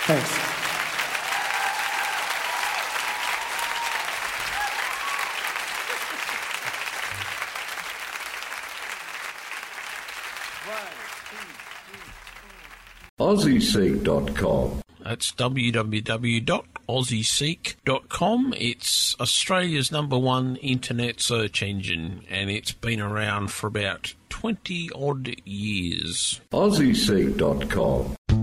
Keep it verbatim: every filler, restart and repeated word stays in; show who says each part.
Speaker 1: Thanks.
Speaker 2: Aussie Seek dot com.
Speaker 3: That's w w w dot aussie seek dot com. It's Australia's number one internet search engine, and it's been around for about twenty odd years.
Speaker 2: Aussie Seek dot com.